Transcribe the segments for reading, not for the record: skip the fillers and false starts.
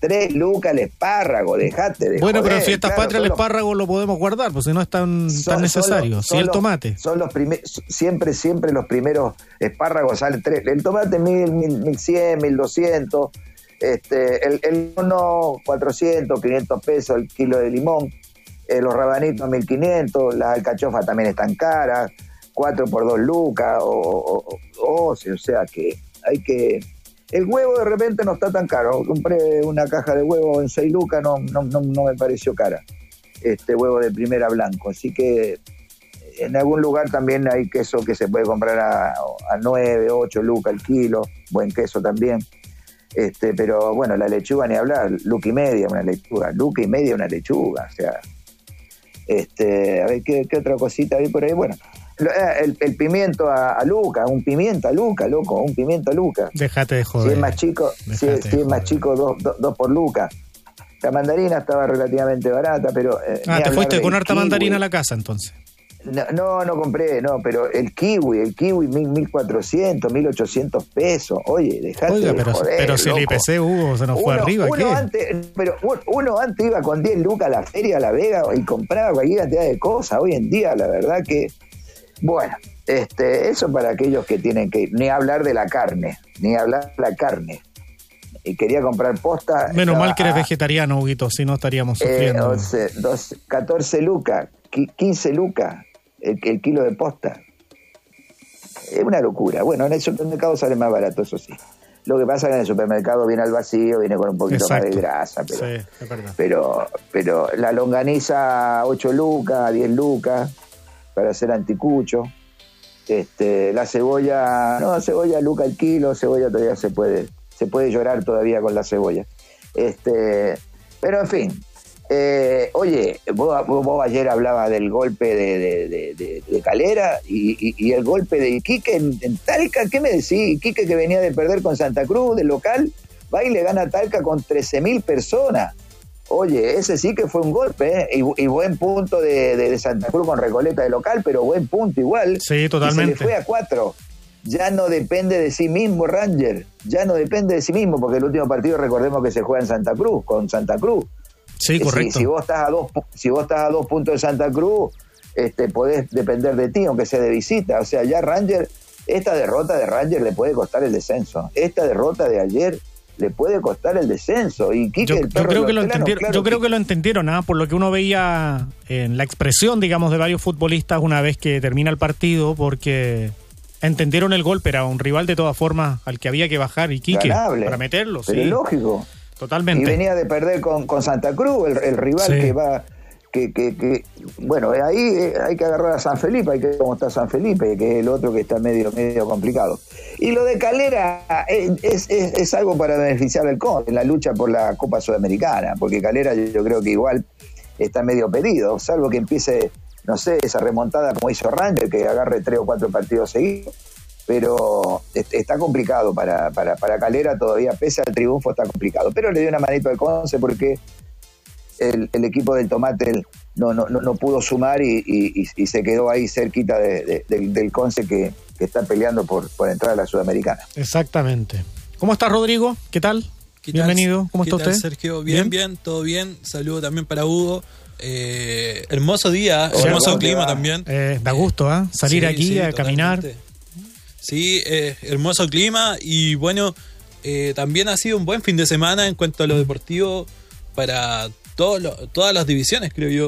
3 lucas el espárrago, dejate de Bueno, joder, pero en Fiestas claro, Patrias el espárrago lo podemos guardar, pues si no es tan necesario. Sí, el tomate. Son los siempre los primeros espárragos salen 3. El tomate 1.100, 1.200. El mono 400, 500 pesos el kilo de limón. Los rabanitos 1.500. Las alcachofas también están caras. 4 por 2 lucas. O sea que hay que... El huevo de repente no está tan caro. Compré una caja de huevo en 6 lucas, no me pareció cara. Huevo de primera blanco. Así que en algún lugar también hay queso que se puede comprar a 9, 8 lucas el kilo. Buen queso también. Pero bueno, la lechuga ni hablar. Luca y media una lechuga. Luca y media una lechuga. O sea, a ver qué otra cosita hay por ahí. Bueno. El pimiento a Luca, un pimiento a Luca, loco, un pimiento a Luca. Déjate de joder. Si es más chico, si es más chico, 2 por Luca. La mandarina estaba relativamente barata, pero... te fuiste con harta mandarina a la casa, entonces. No compré, pero el kiwi 1.400, 1.800 pesos. Oye, dejate de joder, pero si loco. el IPC, Hugo, se nos fue arriba. Uno antes iba con 10 lucas a la feria, a La Vega, y compraba cualquier cantidad de cosas. Hoy en día, la verdad que... Bueno, eso para aquellos que tienen que... Ni hablar de la carne. Y quería comprar posta... Menos mal que eres vegetariano, Huguito, si no estaríamos sufriendo. 14 lucas, 15 lucas el kilo de posta. Es una locura. Bueno, en el supermercado sale más barato, eso sí. Lo que pasa es que en el supermercado viene al vacío, viene con un poquito más de grasa. Pero, sí, es verdad. Pero la longaniza 8 lucas, 10 lucas... para hacer anticucho. La cebolla Luca el kilo, cebolla todavía se puede llorar todavía con la cebolla. Pero en fin, oye, vos ayer hablabas del golpe de Calera y el golpe de Iquique en Talca. ¿Qué me decís? Iquique, que venía de perder con Santa Cruz del local, va y le gana a Talca con 13.000 personas. Oye, ese sí que fue un golpe, y buen punto de Santa Cruz con Recoleta de local, pero buen punto igual. Sí, totalmente. Y se le fue a 4. Ya no depende de sí mismo Ranger, porque el último partido, recordemos que se juega en Santa Cruz, con Santa Cruz. Sí, correcto. Si vos estás a 2 puntos de Santa Cruz, podés depender de ti, aunque sea de visita. O sea, ya Ranger, esta derrota de Ranger le puede costar el descenso. Esta derrota de ayer le puede costar el descenso. Y Quique, yo creo que lo entendieron. Claro, yo creo que lo entendieron, por lo que uno veía en la expresión, digamos, de varios futbolistas una vez que termina el partido, porque entendieron el golpe. Era un rival de todas formas al que había que bajar, y Quique, para meterlo. Pero sí, lógico. Totalmente. Y venía de perder con Santa Cruz, el rival, sí, que va... bueno, ahí hay que agarrar a San Felipe, hay que ver cómo está San Felipe, que es el otro que está medio complicado. Y lo de Calera es algo para beneficiar al CON en la lucha por la Copa Sudamericana, porque Calera yo creo que igual está medio pedido, salvo que empiece, no sé, esa remontada como hizo Ranger, que agarre 3 o 4 partidos seguidos, pero está complicado para Calera todavía, pese al triunfo está complicado, pero le dio una manito al Conce porque el equipo del Tomate no pudo sumar y se quedó ahí cerquita del Conce que está peleando por entrar a la Sudamericana. Exactamente. ¿Cómo está, Rodrigo? ¿Qué tal? Bienvenido. ¿Cómo está usted? Sergio, bien, todo bien. Saludo también para Hugo. Hermoso día, hermoso clima también. Da gusto, salir aquí a caminar. Sí, hermoso clima y bueno, también ha sido un buen fin de semana en cuanto a lo deportivo para todas las divisiones, creo yo.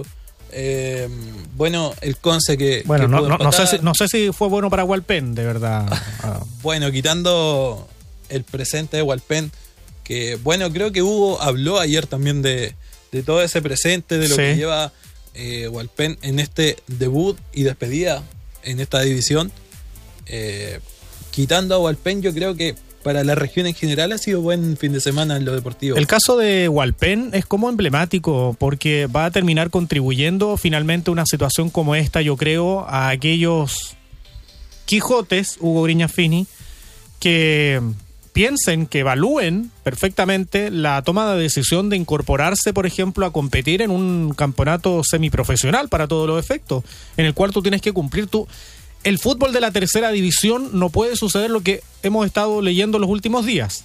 Bueno, el Conce que... Bueno, no sé si fue bueno para Hualpén, de verdad. Bueno, quitando el presente de Hualpén, que bueno, creo que Hugo habló ayer también de todo ese presente, de lo que lleva Hualpén en este debut y despedida en esta división. Quitando a Hualpén, yo creo que para la región en general ha sido buen fin de semana en lo deportivo. El caso de Hualpén es como emblemático porque va a terminar contribuyendo finalmente una situación como esta, yo creo, a aquellos Quijotes, Hugo Grignafini, que piensen, que evalúen perfectamente la toma de decisión de incorporarse, por ejemplo, a competir en un campeonato semiprofesional para todos los efectos, en el cual tú tienes que cumplir El fútbol de la tercera división no puede suceder lo que hemos estado leyendo los últimos días.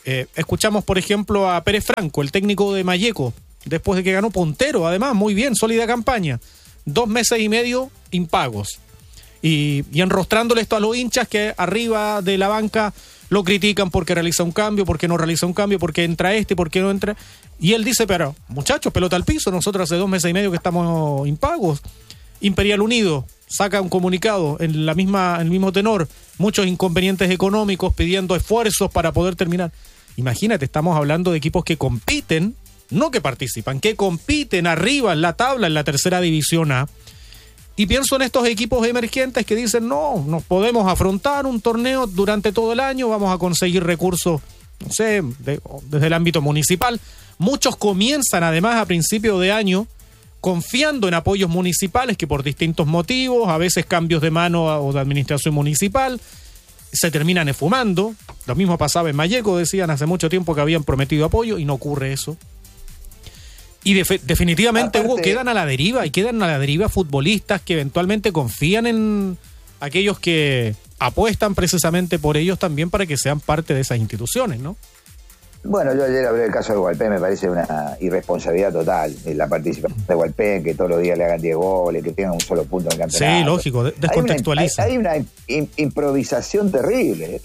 Escuchamos, por ejemplo, a Pérez Franco, el técnico de Malleco, después de que ganó puntero, además, muy bien, sólida campaña. 2 meses y medio impagos. Y enrostrándole esto a los hinchas que arriba de la banca lo critican porque realiza un cambio, porque no realiza un cambio, porque entra porque no entra. Y él dice, pero muchachos, pelota al piso, nosotros hace 2 meses y medio que estamos impagos. Imperial Unido saca un comunicado en el mismo tenor, muchos inconvenientes económicos, pidiendo esfuerzos para poder terminar. Imagínate, estamos hablando de equipos que compiten, no que participan, que compiten arriba en la tabla, en la tercera división A. Y pienso en estos equipos emergentes que dicen, no podemos afrontar un torneo durante todo el año, vamos a conseguir recursos, no sé, desde el ámbito municipal. Muchos comienzan además a principio de año confiando en apoyos municipales que por distintos motivos, a veces cambios de mano o de administración municipal, se terminan esfumando. Lo mismo pasaba en Malleco, decían hace mucho tiempo que habían prometido apoyo y no ocurre eso. Y definitivamente, Hugo, quedan a la deriva futbolistas que eventualmente confían en aquellos que apuestan precisamente por ellos también para que sean parte de esas instituciones, ¿no? Bueno, yo ayer hablé del caso de Hualpén, me parece una irresponsabilidad total la participación de Hualpén, que todos los días le hagan 10 goles, que tengan un solo punto en el campeonato. Sí, lógico, descontextualiza. Hay una improvisación terrible.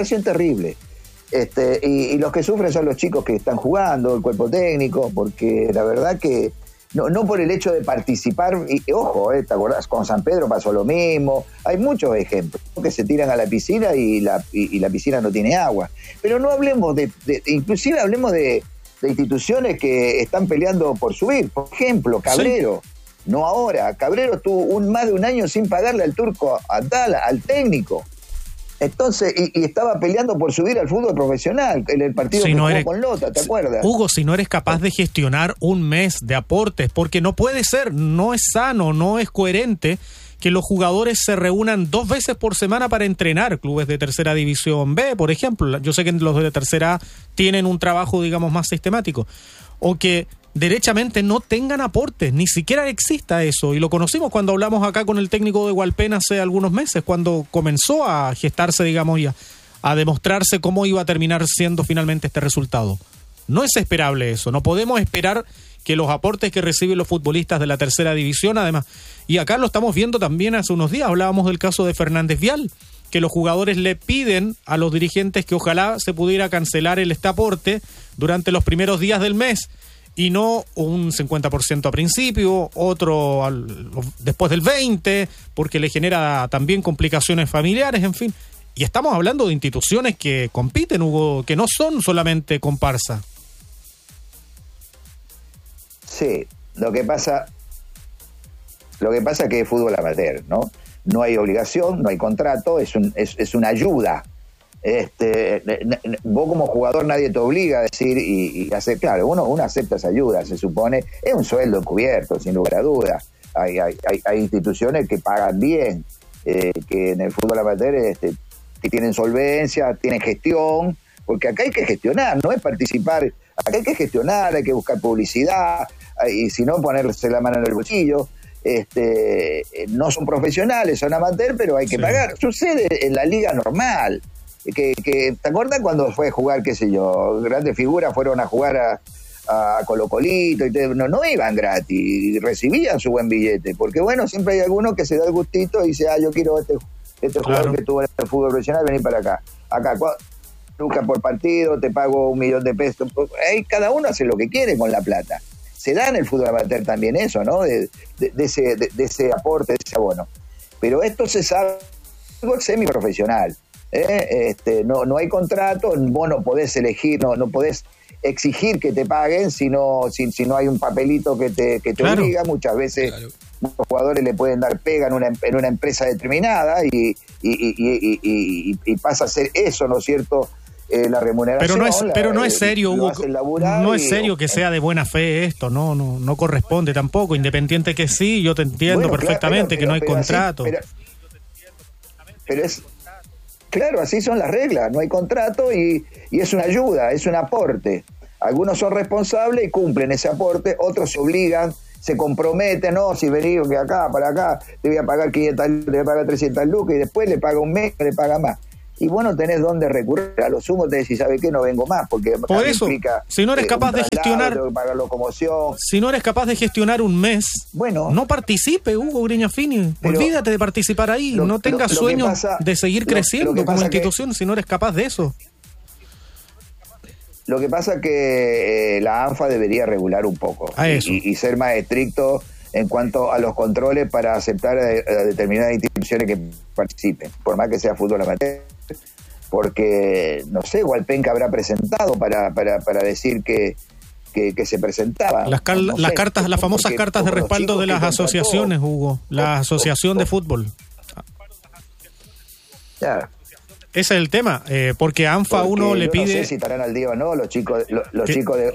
Y los que sufren son los chicos que están jugando, el cuerpo técnico, porque la verdad que no por el hecho de participar, y ojo, ¿te acordás? Con San Pedro pasó lo mismo, hay muchos ejemplos que se tiran a la piscina y la piscina no tiene agua, pero no hablemos inclusive hablemos de instituciones que están peleando por subir, por ejemplo, Cabrero, sí. No ahora, Cabrero tuvo más de un año sin pagarle al turco Atala, al técnico. Entonces, y estaba peleando por subir al fútbol profesional, en el partido que jugó con Lota, ¿te acuerdas? Hugo, si no eres capaz de gestionar un mes de aportes, porque no puede ser, no es sano, no es coherente que los jugadores se reúnan 2 veces por semana para entrenar, clubes de tercera división B, por ejemplo. Yo sé que los de tercera A tienen un trabajo, digamos, más sistemático. O que derechamente no tengan aportes, ni siquiera exista eso, y lo conocimos cuando hablamos acá con el técnico de Hualpén hace algunos meses, cuando comenzó a gestarse, digamos, y a demostrarse cómo iba a terminar siendo finalmente este resultado. No es esperable eso, no podemos esperar que los aportes que reciben los futbolistas de la tercera división, además, y acá lo estamos viendo también hace unos días, hablábamos del caso de Fernández Vial, que los jugadores le piden a los dirigentes que ojalá se pudiera cancelar este aporte durante los primeros días del mes, y no un 50% a principio, otro después del 20%, porque le genera también complicaciones familiares, en fin. Y estamos hablando de instituciones que compiten, Hugo, que no son solamente comparsa. Sí, lo que pasa es que es fútbol amateur, ¿no? No hay obligación, no hay contrato, es una ayuda. Vos como jugador nadie te obliga a decir y hacer, claro, uno acepta esa ayuda, se supone, es un sueldo encubierto, sin lugar a dudas. Hay instituciones que pagan bien, que en el fútbol amateur que tienen solvencia, tienen gestión, porque acá hay que gestionar, no es participar, acá hay que gestionar, hay que buscar publicidad, y si no ponerse la mano en el bolsillo. No son profesionales, son amateur, pero hay que pagar. Sucede en la liga normal. Que ¿te acuerdas cuando fue a jugar, qué sé yo, grandes figuras fueron a jugar a Colo-Colito y no iban gratis, recibían su buen billete, porque bueno, siempre hay alguno que se da el gustito y dice, yo quiero este jugador que tuvo en el fútbol profesional, venir para acá, nunca por partido, te pago $1.000.000, ahí cada uno hace lo que quiere con la plata. Se da en el fútbol amateur también eso, ¿no? De ese aporte, de ese abono. Pero esto se sabe algo semiprofesional. No hay contrato, vos no podés elegir, no podés exigir que te paguen si no hay un papelito que te obliga. Muchas veces los jugadores le pueden dar pega en una empresa determinada y pasa a ser eso, ¿no es cierto? La remuneración. Pero no es serio, Hugo. No es serio que sea de buena fe esto, no corresponde tampoco, independiente que sí, yo te entiendo perfectamente, que no hay contrato. Pero es claro, así son las reglas, no hay contrato y es una ayuda, es un aporte. Algunos son responsables y cumplen ese aporte, otros se obligan, se comprometen, si venís que acá, para acá, te voy a pagar 500, te voy a pagar 300 lucas y después le paga un mes, le paga más. y vos no tenés dónde recurrir. A lo sumo te decís, ¿sabe qué? No vengo más, porque por eso, implica, si no eres capaz de gestionar, para locomoción. Si no eres capaz de gestionar un mes, bueno, no participe, Hugo Grignafini. Olvídate de participar ahí. No tengas sueños de seguir creciendo como institución si no eres capaz de eso. Lo que pasa es que la ANFA debería regular un poco y ser más estricto en cuanto a los controles para aceptar a determinadas instituciones que participen, por más que sea fútbol amateur, porque no sé, Hualpén que habrá presentado para decir que se presentaba. Las famosas cartas de respaldo de las asociaciones, Hugo, la asociación de fútbol. Claro. Ese es el tema, porque ANFA uno le pide... No sé si estarán al día o no los chicos de...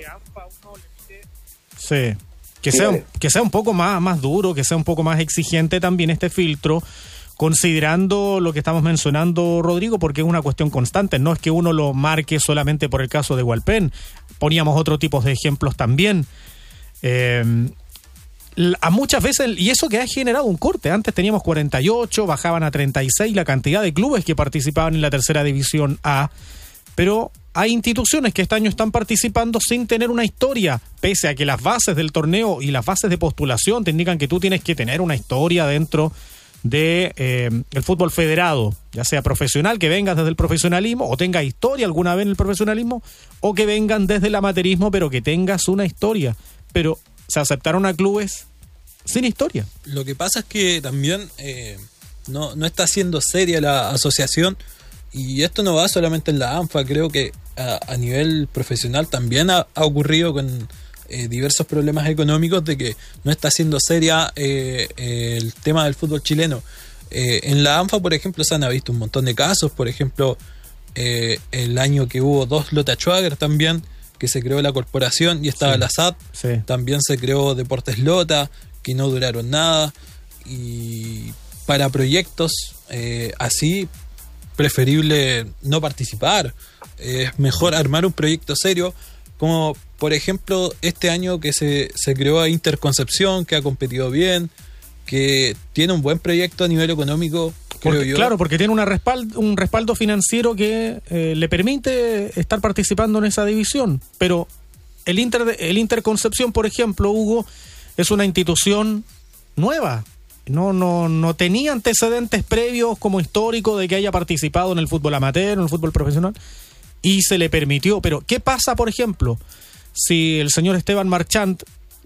Sí, que sea un poco más duro, que sea un poco más exigente también este filtro, considerando lo que estamos mencionando, Rodrigo, porque es una cuestión constante, no es que uno lo marque solamente por el caso de Hualpén, poníamos otro tipo de ejemplos también. A muchas veces, y eso que ha generado un corte, antes teníamos 48, bajaban a 36 la cantidad de clubes que participaban en la tercera división A, pero hay instituciones que este año están participando sin tener una historia, pese a que las bases del torneo y las bases de postulación te indican que tú tienes que tener una historia dentro de el fútbol federado, ya sea profesional, que vengas desde el profesionalismo, o tengas historia alguna vez en el profesionalismo, o que vengan desde el amateurismo, pero que tengas una historia. Pero se aceptaron a clubes sin historia. Lo que pasa es que también no está siendo seria la asociación, y esto no va solamente en la ANFA, creo que a nivel profesional también ha ocurrido con diversos problemas económicos de que no está siendo seria el tema del fútbol chileno. En la ANFA, por ejemplo, se han visto un montón de casos, por ejemplo, el año que hubo 2 Lota Schwager también, que se creó la corporación y estaba la SAT, también se creó Deportes Lota, que no duraron nada, y para proyectos así, preferible no participar. Es mejor armar un proyecto serio, como por ejemplo este año que se creó a Interconcepción, que ha competido bien, que tiene un buen proyecto a nivel económico, creo yo. Claro, porque tiene un respaldo financiero que le permite estar participando en esa división. Pero el Interconcepción, por ejemplo, Hugo, es una institución nueva. No tenía antecedentes previos como histórico de que haya participado en el fútbol amateur, en el fútbol profesional, y se le permitió. Pero ¿qué pasa, por ejemplo, si el señor Esteban Marchant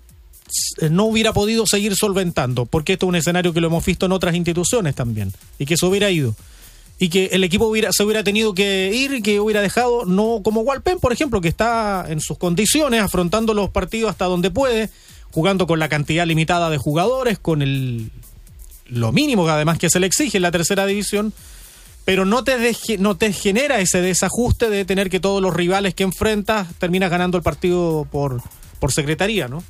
no hubiera podido seguir solventando? Porque esto es un escenario que lo hemos visto en otras instituciones también, y que se hubiera ido, y que el equipo se hubiera tenido que ir, y que hubiera dejado, no como Hualpén, por ejemplo, que está en sus condiciones, afrontando los partidos hasta donde puede, jugando con la cantidad limitada de jugadores, con lo mínimo que además que se le exige en la tercera división, pero no te genera ese desajuste de tener que todos los rivales que enfrentas terminas ganando el partido por secretaría, ¿no?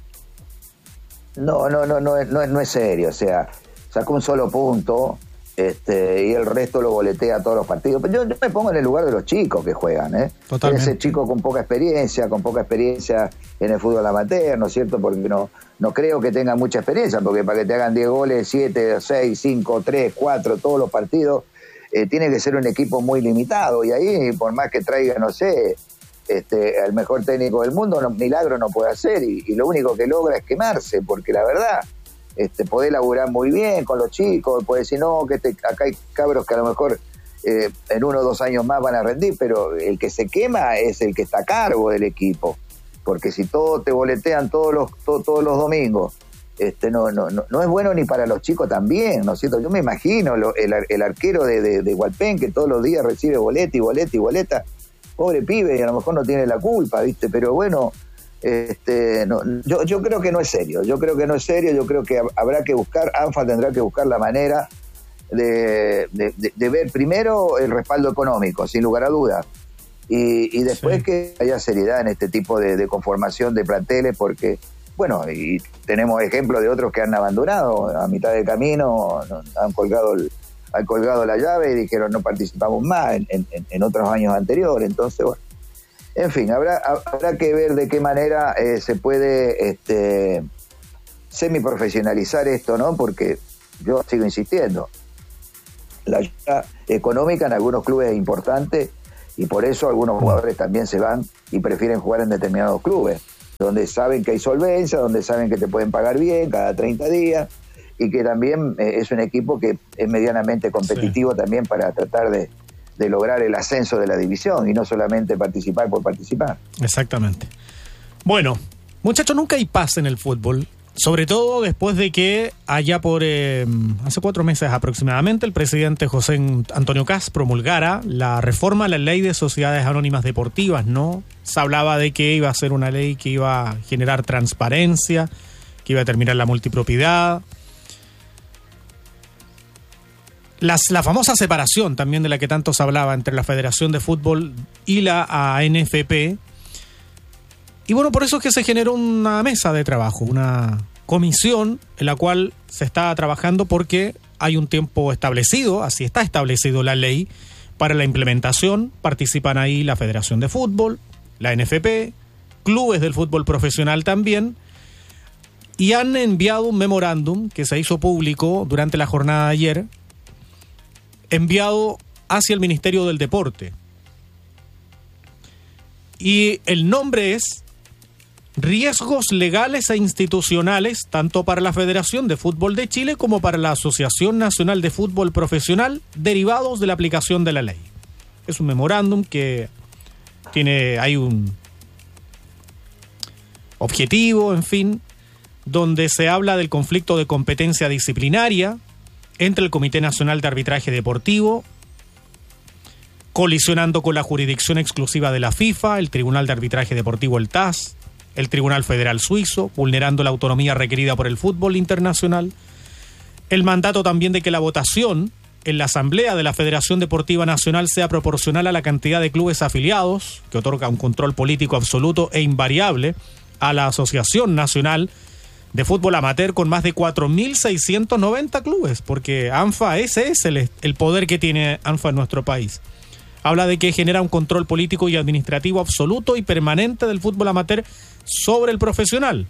No es serio. O sea, sacó un solo punto y el resto lo boletea todos los partidos. Pero yo me pongo en el lugar de los chicos que juegan, Totalmente. Ese chico con poca experiencia en el fútbol amateur, ¿no es cierto? Porque no creo que tenga mucha experiencia, porque para que te hagan 10 goles, 7, 6, 5, 3, 4, todos los partidos, tiene que ser un equipo muy limitado. Y ahí, por más que traiga, no sé, el mejor técnico del mundo, milagro no puede hacer. Y lo único que logra es quemarse, porque la verdad, podés laburar muy bien con los chicos, podés decir, no, que acá hay cabros que a lo mejor en 1 o 2 años más van a rendir, pero el que se quema es el que está a cargo del equipo. Porque si todos te boletean todos los domingos, no es bueno ni para los chicos también, ¿no es cierto? Yo me imagino el arquero de Hualpén, que todos los días recibe boleta y boleta y boleta, pobre pibe, y a lo mejor no tiene la culpa, ¿viste? Pero bueno, yo creo que no es serio, yo creo que habrá que buscar, ANFA tendrá que buscar la manera de ver primero el respaldo económico, sin lugar a dudas, y después que haya seriedad en este tipo de conformación de planteles, porque, bueno, y tenemos ejemplos de otros que han abandonado a mitad de camino, han colgado la llave y dijeron no participamos más en otros años anteriores. Entonces, bueno, en fin, habrá que ver de qué manera se puede semiprofesionalizar esto, ¿no? Porque yo sigo insistiendo, la ayuda económica en algunos clubes es importante, y por eso algunos jugadores también se van y prefieren jugar en determinados clubes, donde saben que hay solvencia, donde saben que te pueden pagar bien cada 30 días, y que también es un equipo que es medianamente competitivo también para tratar de lograr el ascenso de la división y no solamente participar por participar. Exactamente. Bueno, muchachos, nunca hay paz en el fútbol, sobre todo después de que allá por hace 4 meses aproximadamente el presidente José Antonio Kast promulgara la reforma a la ley de sociedades anónimas deportivas, ¿no? Se hablaba de que iba a ser una ley que iba a generar transparencia, que iba a terminar la multipropiedad. La famosa separación también de la que tanto se hablaba entre la Federación de Fútbol y la ANFP. Y bueno, por eso es que se generó una mesa de trabajo, una comisión en la cual se está trabajando porque hay un tiempo establecido, así está establecido la ley, para la implementación. Participan ahí la Federación de Fútbol, la NFP, clubes del fútbol profesional también, y han enviado un memorándum que se hizo público durante la jornada de ayer, enviado hacia el Ministerio del Deporte. Y el nombre es Riesgos legales e institucionales, tanto para la Federación de Fútbol de Chile como para la Asociación Nacional de Fútbol Profesional, derivados de la aplicación de la ley. Es un memorándum que hay un objetivo, en fin, donde se habla del conflicto de competencia disciplinaria entre el Comité Nacional de Arbitraje Deportivo, colisionando con la jurisdicción exclusiva de la FIFA, el Tribunal de Arbitraje Deportivo, el TAS, el Tribunal Federal Suizo, vulnerando la autonomía requerida por el fútbol internacional, el mandato también de que la votación en la Asamblea de la Federación Deportiva Nacional sea proporcional a la cantidad de clubes afiliados, que otorga un control político absoluto e invariable a la Asociación Nacional de Fútbol Amateur con más de 4.690 clubes, porque ANFA, ese es el poder que tiene ANFA en nuestro país. Habla de que genera un control político y administrativo absoluto y permanente del fútbol amateur sobre el profesional,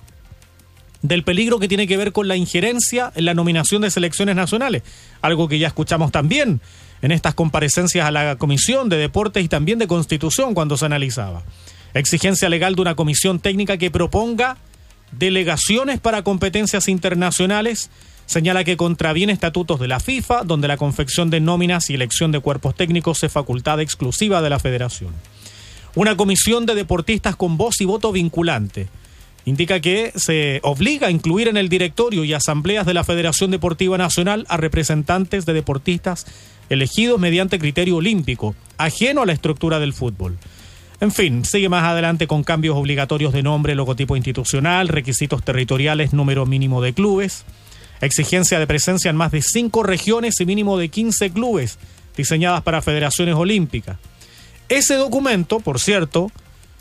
del peligro que tiene que ver con la injerencia en la nominación de selecciones nacionales, algo que ya escuchamos también en estas comparecencias a la Comisión de Deportes y también de Constitución cuando se analizaba. Exigencia legal de una comisión técnica que proponga delegaciones para competencias internacionales. Señala que contraviene estatutos de la FIFA, donde la confección de nóminas y elección de cuerpos técnicos es facultad exclusiva de la Federación. Una comisión de deportistas con voz y voto vinculante. Indica que se obliga a incluir en el directorio y asambleas de la Federación Deportiva Nacional a representantes de deportistas elegidos mediante criterio olímpico, ajeno a la estructura del fútbol. En fin, sigue más adelante con cambios obligatorios de nombre, logotipo institucional, requisitos territoriales, número mínimo de clubes, exigencia de presencia en más de 5 regiones y mínimo de 15 clubes diseñadas para federaciones olímpicas. Ese documento, por cierto,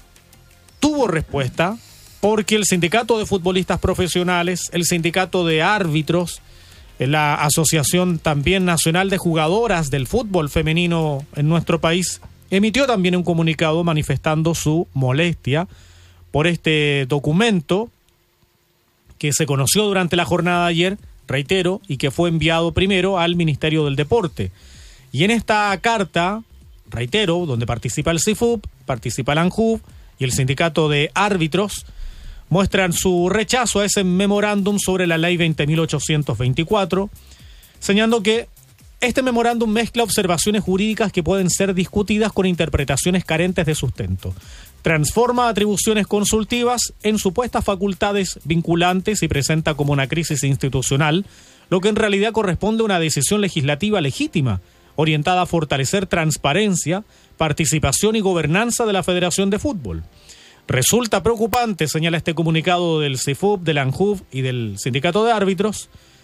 tuvo respuesta porque el Sindicato de Futbolistas Profesionales, el Sindicato de Árbitros, la Asociación también Nacional de Jugadoras del Fútbol Femenino en nuestro país, emitió también un comunicado manifestando su molestia por este documento que se conoció durante la jornada de ayer, reitero, y que fue enviado primero al Ministerio del Deporte. Y en esta carta, reitero, donde participa el CIFUB, participa el ANJUB y el Sindicato de Árbitros, muestran su rechazo a ese memorándum sobre la Ley 20.824, señalando que este memorándum mezcla observaciones jurídicas que pueden ser discutidas con interpretaciones carentes de sustento. Transforma atribuciones consultivas en supuestas facultades vinculantes y presenta como una crisis institucional, lo que en realidad corresponde a una decisión legislativa legítima, orientada a fortalecer transparencia, participación y gobernanza de la Federación de Fútbol. Resulta preocupante, señala este comunicado del CIFUB, del ANJUB y del Sindicato de Árbitros,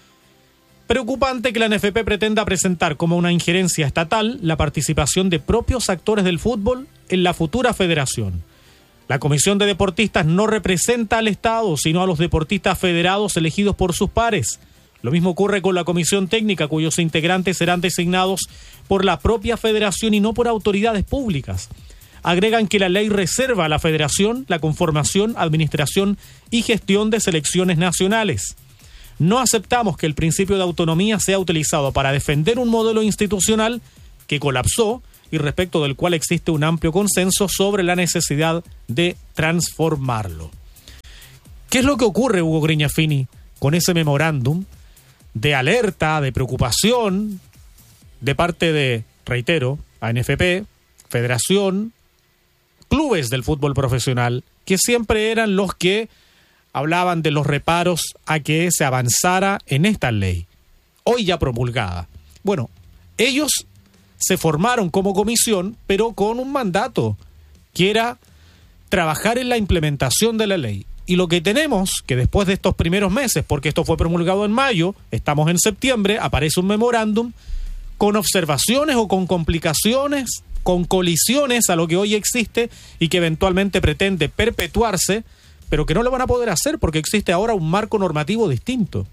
preocupante que la NFP pretenda presentar como una injerencia estatal la participación de propios actores del fútbol en la futura federación. La Comisión de Deportistas no representa al Estado, sino a los deportistas federados elegidos por sus pares. Lo mismo ocurre con la Comisión Técnica, cuyos integrantes serán designados por la propia federación y no por autoridades públicas. Agregan que la ley reserva a la federación la conformación, administración y gestión de selecciones nacionales. No aceptamos que el principio de autonomía sea utilizado para defender un modelo institucional que colapsó y respecto del cual existe un amplio consenso sobre la necesidad de transformarlo. ¿Qué es lo que ocurre, Hugo Grignafini, con ese memorándum de alerta, de preocupación de parte de, reitero, ANFP, Federación, clubes del fútbol profesional, que siempre eran los que hablaban de los reparos a que se avanzara en esta ley, hoy ya promulgada? Bueno, ellos se formaron como comisión, pero con un mandato, que era trabajar en la implementación de la ley. Y lo que tenemos, que después de estos primeros meses, porque esto fue promulgado en mayo, estamos en septiembre, aparece un memorándum con observaciones o con complicaciones, con colisiones a lo que hoy existe y que eventualmente pretende perpetuarse, pero que no lo van a poder hacer porque existe ahora un marco normativo distinto.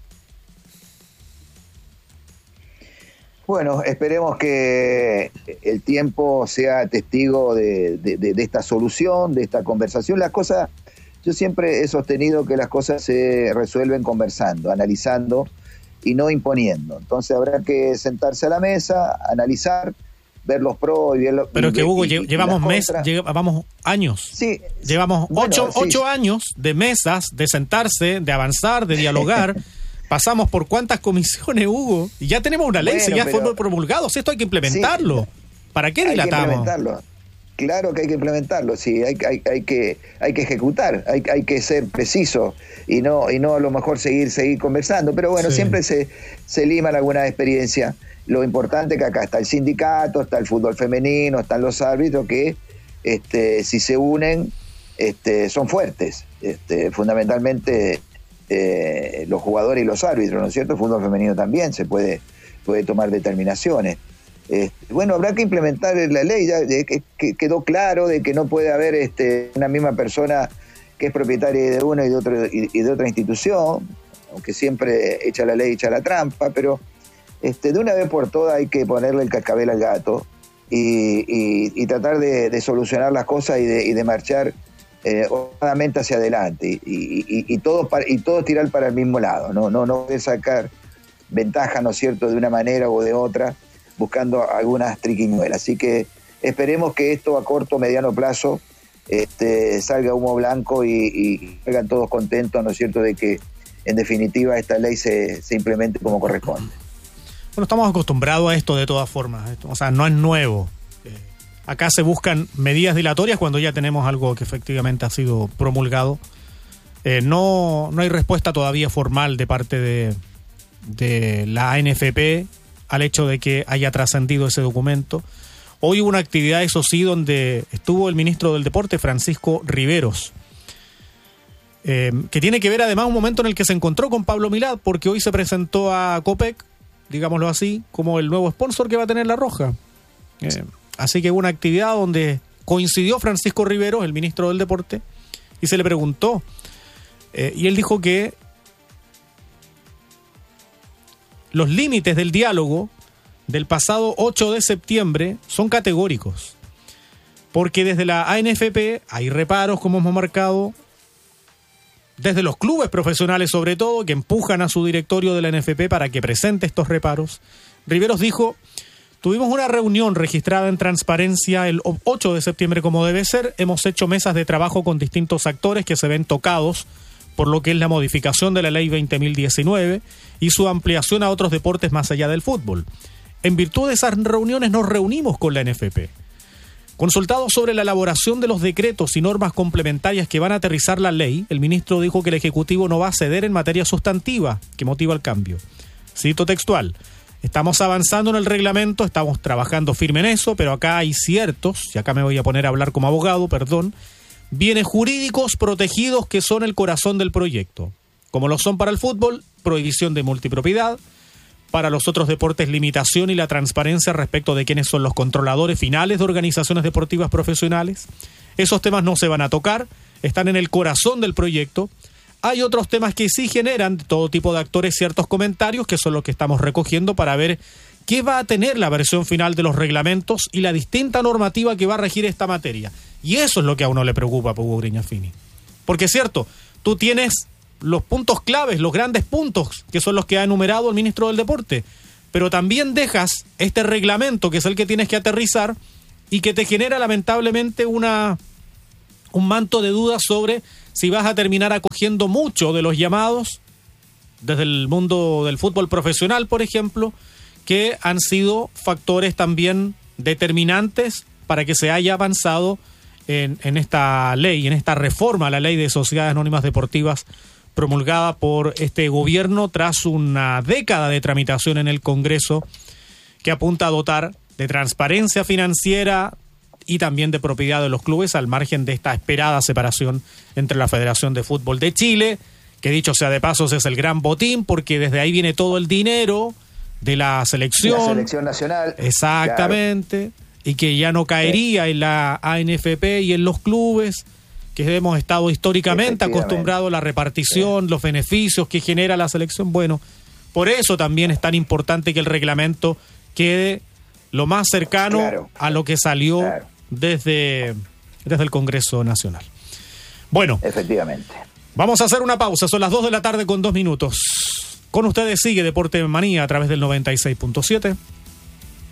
Bueno, esperemos que el tiempo sea testigo de esta solución, de esta conversación. Las cosas, yo siempre he sostenido que las cosas se resuelven conversando, analizando y no imponiendo. Entonces habrá que sentarse a la mesa, analizar, ver los pros y ver los... Pero que Hugo, llevamos años. Sí. Llevamos ocho años de mesas, de sentarse, de avanzar, de dialogar. Pasamos por cuántas comisiones, Hugo, y ya tenemos una ley, ya fue promulgado. Esto hay que implementarlo. Sí, ¿para qué dilatamos? Hay que implementarlo. Claro que hay que implementarlo, sí, hay que ejecutar, hay que ser preciso y no a lo mejor seguir conversando, pero bueno, sí. Siempre se liman algunas experiencias. Lo importante es que acá está el sindicato, está el fútbol femenino, están los árbitros que si se unen son fuertes, fundamentalmente los jugadores y los árbitros, ¿no es cierto? El fútbol femenino también se puede tomar determinaciones. Bueno, habrá que implementar la ley, ya que quedó claro de que no puede haber una misma persona que es propietaria de una y de otra institución, aunque siempre echa la ley, echa la trampa, pero de una vez por todas hay que ponerle el cascabel al gato y tratar de solucionar las cosas y de marchar ordenadamente hacia adelante y todos tirar para el mismo lado, no de sacar ventaja, ¿no es cierto?, de una manera o de otra, buscando algunas triquiñuelas. Así que esperemos que esto a corto o mediano plazo salga humo blanco y salgan todos contentos, ¿no es cierto?, de que en definitiva esta ley se implemente como corresponde. Bueno, estamos acostumbrados a esto de todas formas, o sea, no es nuevo. Acá se buscan medidas dilatorias cuando ya tenemos algo que efectivamente ha sido promulgado. No hay respuesta todavía formal de parte de la ANFP al hecho de que haya trascendido ese documento. Hoy hubo una actividad, eso sí, donde estuvo el ministro del Deporte, Francisco Riveros, que tiene que ver además un momento en el que se encontró con Pablo Milad, porque hoy se presentó a Copec, digámoslo así, como el nuevo sponsor que va a tener La Roja. Así que hubo una actividad donde coincidió Francisco Riveros, el ministro del Deporte, y se le preguntó, y él dijo que los límites del diálogo del pasado 8 de septiembre son categóricos, porque desde la ANFP hay reparos, como hemos marcado, desde los clubes profesionales sobre todo, que empujan a su directorio de la ANFP para que presente estos reparos. Riveros dijo: tuvimos una reunión registrada en transparencia el 8 de septiembre como debe ser, hemos hecho mesas de trabajo con distintos actores que se ven tocados por lo que es la modificación de la ley 20.019 y su ampliación a otros deportes más allá del fútbol. En virtud de esas reuniones nos reunimos con la ANFP. Consultado sobre la elaboración de los decretos y normas complementarias que van a aterrizar la ley, el ministro dijo que el Ejecutivo no va a ceder en materia sustantiva, que motiva el cambio. Cito textual: estamos avanzando en el reglamento, estamos trabajando firme en eso, pero acá hay ciertos, y acá me voy a poner a hablar como abogado, bienes jurídicos protegidos que son el corazón del proyecto. Como lo son para el fútbol, prohibición de multipropiedad; para los otros deportes, limitación y la transparencia respecto de quiénes son los controladores finales de organizaciones deportivas profesionales. Esos temas no se van a tocar, están en el corazón del proyecto. Hay otros temas que sí generan de todo tipo de actores ciertos comentarios, que son los que estamos recogiendo para ver qué va a tener la versión final de los reglamentos y la distinta normativa que va a regir esta materia. Y eso es lo que a uno le preocupa, Hugo Grignafini. Porque es cierto, tú tienes puntos claves, los grandes puntos, que son los que ha enumerado el ministro del Deporte. Pero también dejas este reglamento, que es el que tienes que aterrizar, y que te genera lamentablemente un manto de dudas sobre si vas a terminar acogiendo mucho de los llamados desde el mundo del fútbol profesional, por ejemplo, que han sido factores también determinantes para que se haya avanzado en esta ley, en esta reforma a la ley de sociedades anónimas deportivas promulgada por este gobierno tras una década de tramitación en el Congreso, que apunta a dotar de transparencia financiera y también de propiedad de los clubes, al margen de esta esperada separación entre la Federación de Fútbol de Chile, que dicho sea de paso es el gran botín, porque desde ahí viene todo el dinero de la selección. La selección nacional. Exactamente. Claro. Y que ya no caería en la ANFP y en los clubes, que hemos estado históricamente acostumbrados a la repartición, los beneficios que genera la selección. Bueno, por eso también es tan importante que el reglamento quede lo más cercano a lo que salió desde el Congreso Nacional. Bueno, efectivamente. Vamos a hacer una pausa, son las 2 de la tarde con 2 minutos. Con ustedes sigue Deporte Manía a través del 96.7.